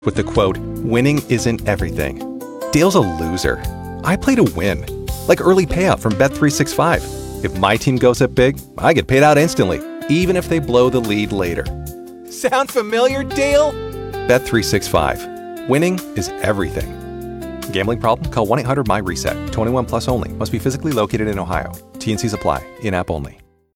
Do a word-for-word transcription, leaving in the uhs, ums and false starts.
with the quote, "Winning isn't everything." Dale's a loser. I play to win. Like early payout from Bet three sixty-five. If my team goes up big, I get paid out instantly, even if they blow the lead later. Sound familiar, Dale? Bet three sixty-five. Winning is everything. Gambling problem? Call one eight hundred M Y RESET. twenty-one plus only. Must be physically located in Ohio. T N Cs apply. In-app only.